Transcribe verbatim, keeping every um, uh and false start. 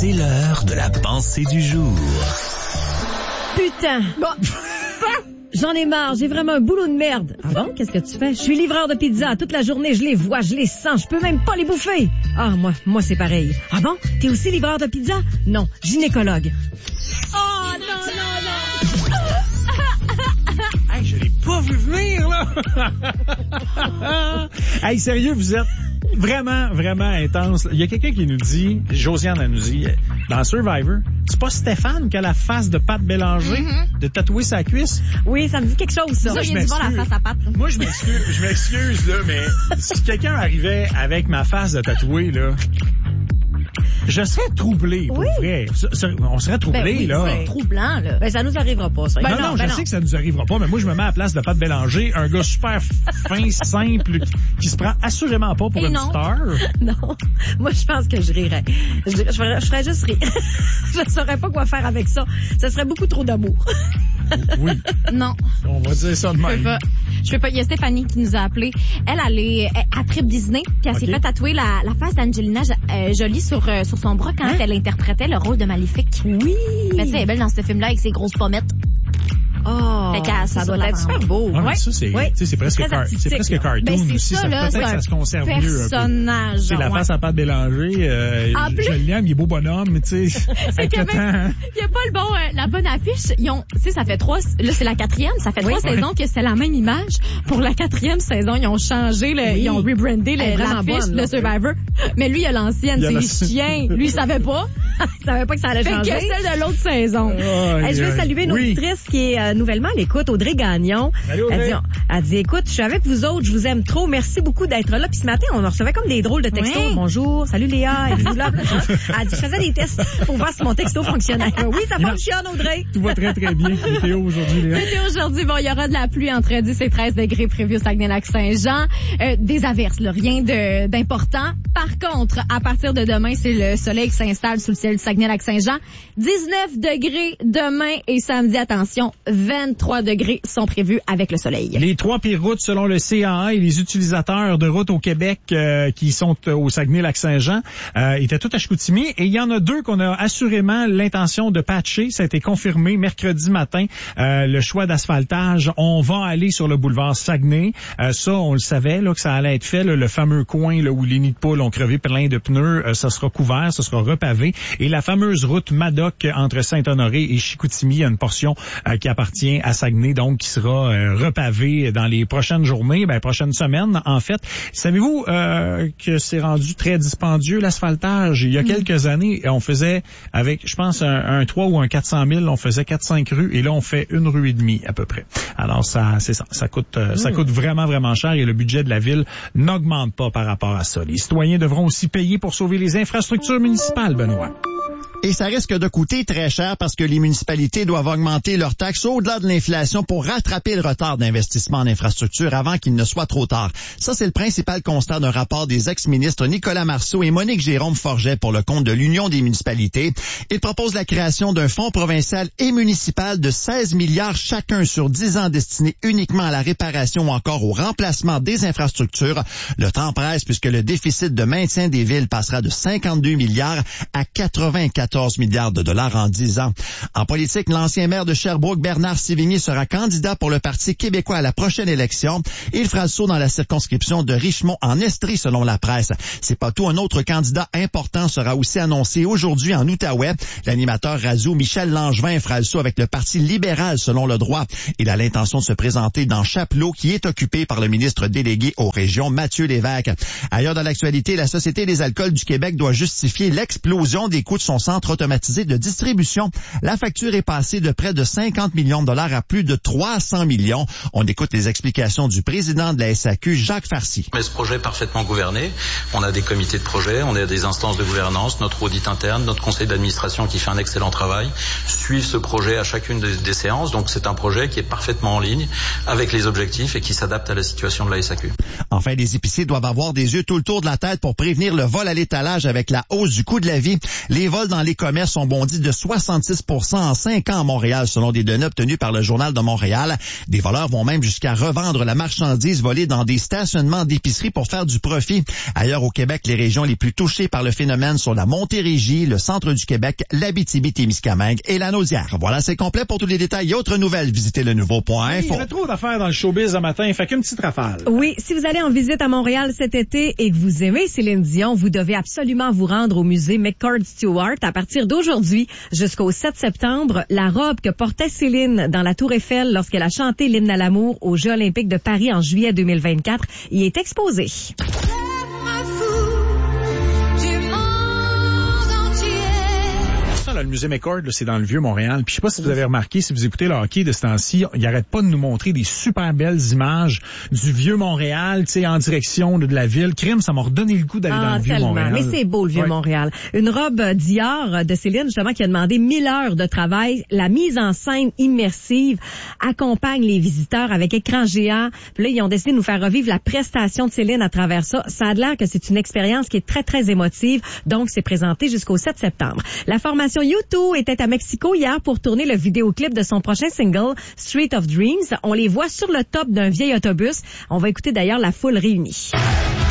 C'est l'heure de la pensée du jour. Putain! Bon. J'en ai marre, j'ai vraiment un boulot de merde. Ah bon? Qu'est-ce que tu fais? Je suis livreur de pizza. Toute la journée, je les vois, je les sens, je peux même pas les bouffer. Ah, moi, moi c'est pareil. Ah bon? T'es aussi livreur de pizza? Non, gynécologue. Oh, non, non, non! Hey, je l'ai pas vu venir, là! Hey, sérieux, vous êtes vraiment, vraiment intense. Il y a quelqu'un qui nous dit, Josiane, elle nous dit, dans Survivor, c'est pas Stéphane qui a la face de Pat Bélanger, mm-hmm. de tatouer sa cuisse? Oui, ça me dit quelque chose, ça. Ça, il y a du bon la face à Pat. Moi, je m'excuse, je m'excuse, là, mais si quelqu'un arrivait avec ma face de tatouée, là, je serais troublé, pour oui. vrai. On serait troublé, ben oui, là. C'est troublant, là. Ben, ça nous arrivera pas, ça. Ben Ben non, non, non ben je non. sais que ça nous arrivera pas, mais moi, je me mets à la place de Pat Bélanger, un gars super fin, simple, qui se prend assurément pas pour Et une non. star. Non. Moi, je pense que je rirais. Je, je, ferais, je ferais juste rire. Je saurais pas quoi faire avec ça. Ça serait beaucoup trop d'amour. Oui. Non. On va dire ça de Je même. peux pas. Je peux pas. Il y a Stéphanie qui nous a appelé. Elle, elle est à Trip Disney, puis elle Okay. s'est fait tatouer la, la face d'Angelina euh, Jolie sur, euh, sur son bras quand hein? elle interprétait le rôle de Maléfique. Oui. Mais tu sais, elle est belle dans ce film-là avec ses grosses pommettes. Oh, Fait qu'elle, ça c'est doit sur être super beau. Ouais, mais ça, c'est, Oui. tu sais, c'est presque, Très car, c'est artistique, presque là. cartoon Ben, c'est aussi. ça, Ça, là, peut-être c'est que ça un se conserve mieux un peu. personnage. C'est la ouais. face à Pat Bélanger. Euh, En je, plus- je l'aime, il est beau bonhomme, mais tu sais, avec qu'il y le avait- temps, hein. Il y a pas le bon, euh, la bonne affiche. Ils ont, tu sais, ça fait trois, là, c'est la quatrième. Ça fait Oui. trois Ouais. saisons que c'est la même image. Pour la quatrième saison, ils ont changé, le, Oui. ils ont rebrandé Elle est le- vraiment l'affiche bonne, de là. Survivor. Mais lui, il a l'ancienne, Il a c'est la- chien. Lui, il savait pas. Je savais pas que ça allait Fait que changer. celle de l'autre saison. Aïe, Hey, je veux aïe. saluer une Oui. auditrice qui est euh, nouvellement à l'écoute, Audrey Gagnon. Salut, Audrey. Elle dit, elle dit, écoute, je suis avec vous autres, je vous aime trop, merci beaucoup d'être là. Puis ce matin, on recevait comme des drôles de textos. Oui. Bonjour, salut Léa, êtes-vous là? Elle dit, je faisais des tests pour voir si mon texto fonctionnait. Oui, ça fonctionne, Audrey. Tout va très, très bien. Météo aujourd'hui, Léa. Météo aujourd'hui, bon, il y aura de la pluie entre dix et treize degrés prévus au Saguenay-Lac-Saint-Jean. Euh, des averses, là, rien de, d'important. Par contre, à partir de demain, c'est le soleil qui s'installe sous le ciel du Saguenay-Lac-Saint-Jean. dix-neuf degrés demain et samedi, attention, vingt-trois degrés sont prévus avec le soleil. Les trois pires routes selon le C A A et les utilisateurs de routes au Québec euh, qui sont euh, au Saguenay-Lac-Saint-Jean euh, étaient tous à Chicoutimi. Et il y en a deux qu'on a assurément l'intention de patcher. Ça a été confirmé mercredi matin. Euh, le choix d'asphaltage, on va aller sur le boulevard Saguenay. Euh, ça, on le savait là que ça allait être fait. Là, le fameux coin là, où les nids de poules ont crevé plein de pneus, euh, ça sera couvert, ça sera repavé. Et la fameuse route Madoc entre Saint-Honoré et Chicoutimi, il y a une portion euh, qui appartient à Saguenay, donc qui sera euh, repavée dans les prochaines journées, ben prochaines semaines en fait. Savez-vous euh, que c'est rendu très dispendieux l'asphaltage? Il y a mmh. quelques années, on faisait avec, je pense, un, un trois ou un quatre cent mille, on faisait quatre cinq rues et là on fait une rue et demie à peu près. Alors ça, c'est ça, ça coûte, euh, mmh. ça coûte vraiment vraiment cher et le budget de la ville n'augmente pas par rapport à ça. Les citoyens devront aussi payer pour sauver les infrastructures municipales, Benoît. Et ça risque de coûter très cher parce que les municipalités doivent augmenter leurs taxes au-delà de l'inflation pour rattraper le retard d'investissement en infrastructure avant qu'il ne soit trop tard. Ça, c'est le principal constat d'un rapport des ex-ministres Nicolas Marceau et Monique Jérôme-Forget pour le compte de l'Union des municipalités. Ils proposent la création d'un fonds provincial et municipal de seize milliards chacun sur dix ans destiné uniquement à la réparation ou encore au remplacement des infrastructures. Le temps presse puisque le déficit de maintien des villes passera de cinquante-deux milliards à quatre-vingt-quatorze milliards de dollars en dix ans. En politique, l'ancien maire de Sherbrooke, Bernard Sévigny, sera candidat pour le Parti québécois à la prochaine élection. Il fera le saut dans la circonscription de Richmond en Estrie, selon la presse. C'est pas tout, un autre candidat important sera aussi annoncé aujourd'hui en Outaouais. L'animateur radio Michel Langevin fera le saut avec le Parti libéral, selon le droit. Il a l'intention de se présenter dans Chapelot, qui est occupé par le ministre délégué aux régions, Mathieu Lévesque. Ailleurs dans l'actualité, la Société des alcools du Québec doit justifier l'explosion des coûts de son centre automatisé de distribution. La facture est passée de près de cinquante millions de dollars à plus de trois cents millions. On écoute les explications du président de la S A Q, Jacques Farcy. Mais ce projet est parfaitement gouverné. On a des comités de projet, on a des instances de gouvernance, notre audit interne, notre conseil d'administration qui fait un excellent travail, suivent ce projet à chacune des, des séances. Donc c'est un projet qui est parfaitement en ligne avec les objectifs et qui s'adapte à la situation de la S A Q. Enfin, les épiciers doivent avoir des yeux tout le tour de la tête pour prévenir le vol à l'étalage avec la hausse du coût de la vie. Les vols dans les commerces ont bondi de soixante-six pour cent en cinq ans à Montréal, selon des données obtenues par le Journal de Montréal. Des voleurs vont même jusqu'à revendre la marchandise volée dans des stationnements d'épicerie pour faire du profit. Ailleurs au Québec, les régions les plus touchées par le phénomène sont la Montérégie, le centre du Québec, l'Abitibi-Témiscamingue et la Naudière. Voilà, c'est complet. Pour tous les détails et autres nouvelles, visitez le nouveau point info. Il y avait trop d'affaires dans le showbiz ce matin. Fait qu'une petite rafale. Oui, si vous allez en visite à Montréal cet été et que vous aimez Céline Dion, vous devez absolument vous rendre au musée McCord Stewart. À partir d'aujourd'hui jusqu'au sept septembre, la robe que portait Céline dans la Tour Eiffel lorsqu'elle a chanté l'hymne à l'amour aux Jeux olympiques de Paris en juillet deux mille vingt-quatre y est exposée. Là, le musée McCord, là, c'est dans le Vieux-Montréal. Puis je sais pas si vous avez remarqué, si vous écoutez le hockey de ce temps-ci, il arrête pas de nous montrer des super belles images du Vieux-Montréal, tu sais, en direction de, de la ville. Crime, ça m'a redonné le goût d'aller ah, dans le tellement. Vieux-Montréal. Mais c'est beau, le Vieux-Montréal. Ouais. Une robe Dior de Céline, justement, qui a demandé mille heures de travail. La mise en scène immersive accompagne les visiteurs avec écran géant. Puis là, ils ont décidé de nous faire revivre la prestation de Céline à travers ça. Ça a l'air que c'est une expérience qui est très, très émotive. Donc, c'est présenté jusqu'au sept septembre. La formation U deux était à Mexico hier pour tourner le vidéoclip de son prochain single, Street of Dreams. On les voit sur le top d'un vieil autobus. On va écouter d'ailleurs la foule réunie.